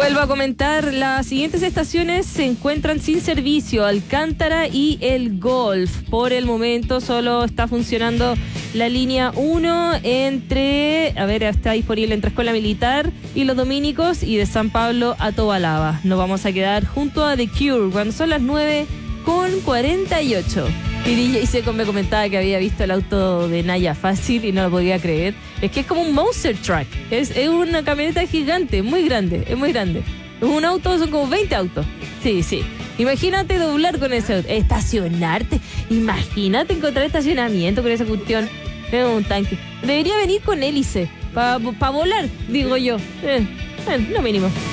Vuelvo a comentar, las siguientes estaciones se encuentran sin servicio: Alcántara y El Golf. Por el momento solo está funcionando la línea 1 está disponible entre Escuela Militar y Los Dominicos, y de San Pablo a Tobalaba. Nos vamos a quedar junto a The Cure cuando son las 9:48. Y DJ Seco me comentaba que había visto el auto de Naya Fácil y no lo podía creer. Es que es como un monster truck. Es una camioneta gigante, muy grande, es muy grande. Es un auto, son como 20 autos. Sí. Imagínate doblar con ese auto, estacionarte. Imagínate encontrar estacionamiento con esa cuestión. Es un tanque. Debería venir con hélice para volar, digo yo. Lo mínimo.